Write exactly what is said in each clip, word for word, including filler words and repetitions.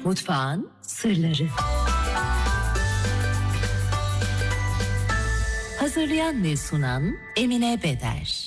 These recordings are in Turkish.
Mutfağın sırları. Hazırlayan ve sunan Emine Beder.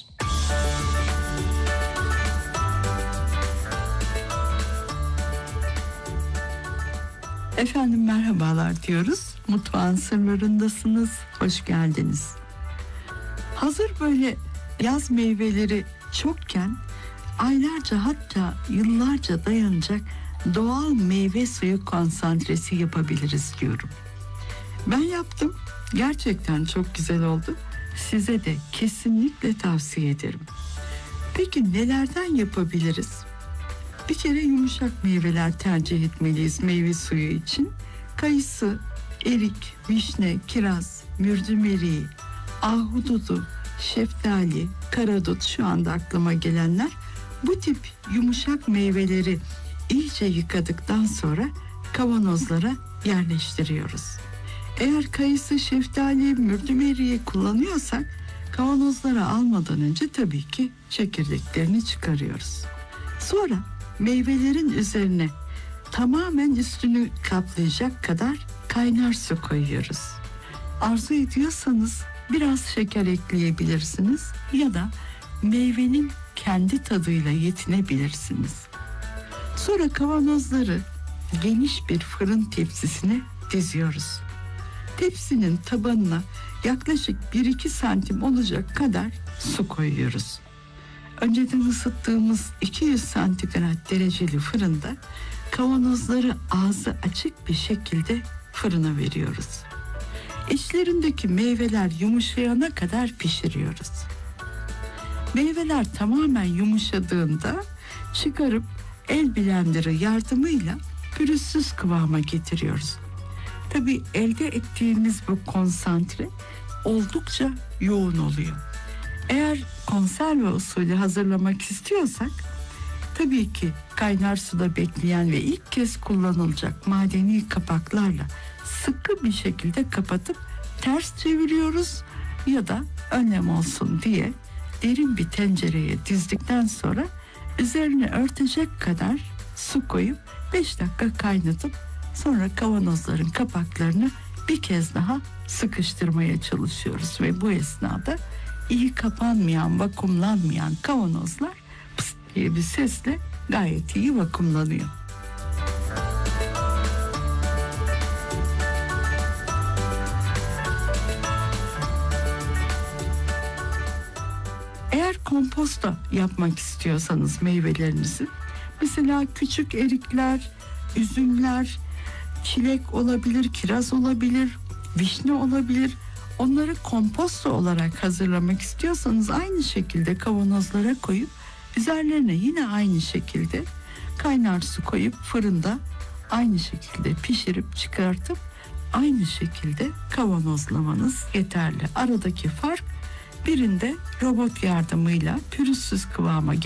Efendim merhabalar diyoruz. Mutfağın sırlarındasınız. Hoş geldiniz. Hazır böyle yaz meyveleri çokken aylarca hatta yıllarca dayanacak doğal meyve suyu konsantresi yapabiliriz diyorum. Ben yaptım. Gerçekten çok güzel oldu. Size de kesinlikle tavsiye ederim. Peki nelerden yapabiliriz? Bir kere yumuşak meyveler tercih etmeliyiz meyve suyu için. Kayısı, erik, vişne, kiraz, mürdüm eriği, ahududu, şeftali, karadut, şu anda aklıma gelenler. Bu tip yumuşak meyveleri iyice yıkadıktan sonra kavanozlara yerleştiriyoruz. Eğer kayısı, şeftali, mürdüm eriği kullanıyorsak kavanozlara almadan önce tabii ki çekirdeklerini çıkarıyoruz. Sonra meyvelerin üzerine tamamen üstünü kaplayacak kadar kaynar su koyuyoruz. Arzu ediyorsanız biraz şeker ekleyebilirsiniz ya da meyvenin kendi tadıyla yetinebilirsiniz. Sonra kavanozları geniş bir fırın tepsisine diziyoruz. Tepsinin tabanına yaklaşık bir iki santim olacak kadar su koyuyoruz. Önceden ısıttığımız iki yüz santigrat dereceli fırında kavanozları ağzı açık bir şekilde fırına veriyoruz. İçlerindeki meyveler yumuşayana kadar pişiriyoruz. Meyveler tamamen yumuşadığında çıkarıp el blenderı yardımıyla pürüzsüz kıvama getiriyoruz. Tabii elde ettiğimiz bu konsantre oldukça yoğun oluyor. Eğer konserve usulü hazırlamak istiyorsak tabii ki kaynar suda bekleyen ve ilk kez kullanılacak madeni kapaklarla sıkı bir şekilde kapatıp ters çeviriyoruz ya da önlem olsun diye derin bir tencereye dizdikten sonra üzerine örtecek kadar su koyup beş dakika kaynatıp sonra kavanozların kapaklarını bir kez daha sıkıştırmaya çalışıyoruz ve bu esnada iyi kapanmayan, vakumlanmayan kavanozlar pıst diye bir sesle gayet iyi vakumlanıyor. Eğer komposto yapmak istiyorsanız meyvelerinizi, mesela küçük erikler, üzümler, çilek olabilir, kiraz olabilir, vişne olabilir. Onları komposto olarak hazırlamak istiyorsanız aynı şekilde kavanozlara koyup üzerlerine yine aynı şekilde kaynar su koyup fırında aynı şekilde pişirip çıkartıp aynı şekilde kavanozlamanız yeterli. Aradaki fark birinde robot yardımıyla pürüzsüz kıvama